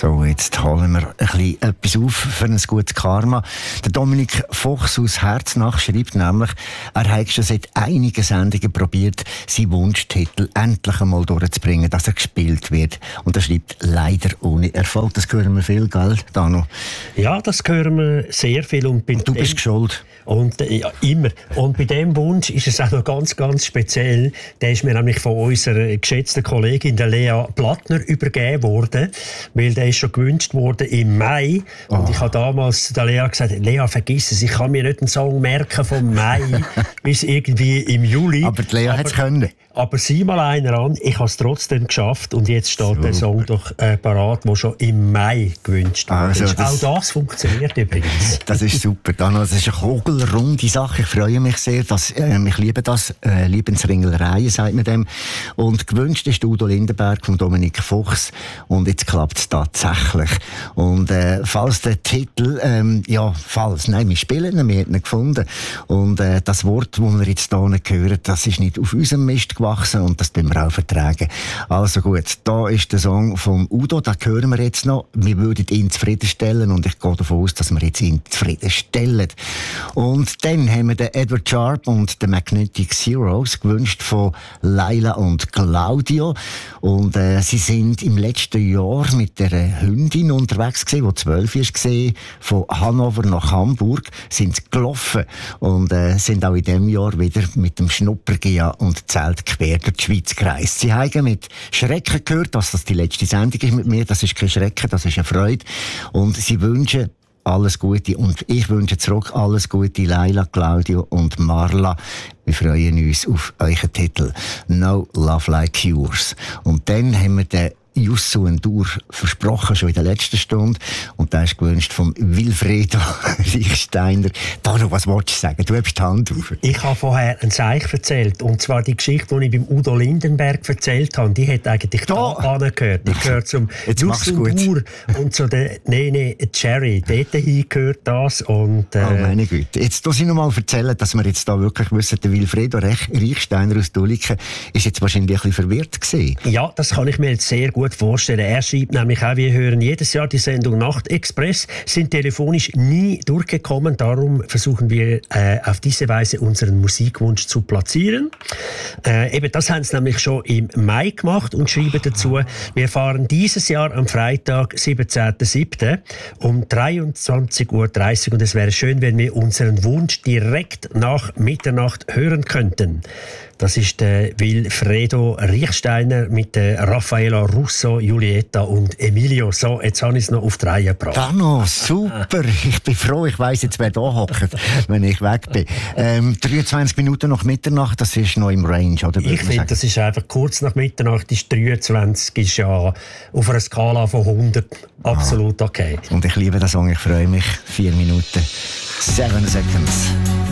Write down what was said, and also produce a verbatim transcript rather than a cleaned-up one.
So, jetzt holen wir ein bisschen etwas auf für ein gutes Karma. Der Dominik Fuchs aus Herznach schreibt nämlich, er hat schon seit einigen Sendungen probiert, seinen Wunschtitel endlich einmal durchzubringen, dass er gespielt wird. Und er schreibt leider ohne Erfolg. Das hören wir viel, gell, Dano? Ja, das hören wir sehr viel. Und, und du bist schuld. Und, äh, ja, immer. Und bei diesem Wunsch ist es auch noch ganz, ganz speziell. Der ist mir nämlich von unserer geschätzten Kollegin, der Lea Plattner, übergeben worden. Weil der ist schon gewünscht worden im Mai. Oh. Und ich habe damals der Lea gesagt, Lea, vergiss es, ich kann mir nicht einen Song merken vom Mai bis irgendwie im Juli. Aber die Lea hat es können. Aber sieh mal einer an, ich habe es trotzdem geschafft und jetzt steht Super. Der Song doch äh, parat, der schon im Mai gewünscht wurde. Also, das, auch das funktioniert übrigens. Das ist super. Dano, das ist eine kugelrunde Sache. Ich freue mich sehr. Dass, äh, ich liebe das. Äh, Lebensringelereien, sagt man dem. Und gewünscht ist Udo Lindenberg von Dominik Fuchs. Und jetzt klappt es tatsächlich. Und äh, falls der Titel, ähm, ja, falls, nein, wir spielen ihn, wir haben ihn gefunden. Und äh, das Wort, das wir jetzt hier hören, das ist nicht auf unserem Mist gewachsen und das tun wir auch vertragen. Also gut, da ist der Song von Udo, den hören wir jetzt noch. Wir würden ihn zufriedenstellen und ich gehe davon aus, dass wir jetzt ihn zufriedenstellen. Und dann haben wir den Edward Sharpe und den Magnetic Zeros gewünscht von Laila und Claudio. Und äh, sie sind im letzten Jahr mit der Hündin unterwegs gewesen, die zwölf war, von Hannover nach Hamburg, sind sie gelaufen und äh, sind auch in diesem Jahr wieder mit dem Schnuppergia und Zelt quer durch die Schweiz gereist. Sie haben mit Schrecken gehört, dass das die letzte Sendung ist mit mir. Das ist kein Schrecken, das ist eine Freude. Und sie wünschen alles Gute. Und ich wünsche zurück alles Gute, Laila, Claudio und Marla. Wir freuen uns auf euren Titel «No Love Like Yours». Und dann haben wir den Jussu Endur versprochen, schon in der letzten Stunde. Und der ist gewünscht von Wilfredo Reichsteiner. Dano, was wolltest du sagen? Du hast die Hand auf. Ich habe vorher ein Zeichen erzählt. Und zwar die Geschichte, die ich beim Udo Lindenberg erzählt habe, die hat eigentlich da angehört. Die gehört zum Jussu Endur und zu der Nene Cherry. Dort hingehört das. Und, äh, oh meine Güte. Jetzt muss ich noch mal erzählen, dass wir jetzt da wirklich wissen, der Wilfredo Reichsteiner aus Dulliken ist jetzt wahrscheinlich ein bisschen verwirrt gewesen. Ja, das kann ich mir jetzt sehr gut vorstellen. Er schreibt nämlich auch, wir hören jedes Jahr die Sendung Nachtexpress, sind telefonisch nie durchgekommen, darum versuchen wir äh, auf diese Weise unseren Musikwunsch zu platzieren. Äh, eben das haben sie nämlich schon im Mai gemacht und schreiben dazu, wir fahren dieses Jahr am Freitag, siebzehnten siebten um dreiundzwanzig Uhr dreißig und es wäre schön, wenn wir unseren Wunsch direkt nach Mitternacht hören könnten. Das ist der Wilfredo Reichsteiner mit der Raffaella Russo, Julietta und Emilio. So, jetzt habe ich es noch auf die Reihe gebracht. Dano, super. Ich bin froh, ich weiss jetzt, wer da hockt, wenn ich weg bin. Ähm, dreiundzwanzig Minuten nach Mitternacht, das ist noch im Range, oder? Ich finde, das ist einfach kurz nach Mitternacht, ist dreiundzwanzig, ist ja auf einer Skala von hundert absolut okay. Und ich liebe den Song, ich freue mich. Vier Minuten, seven seconds.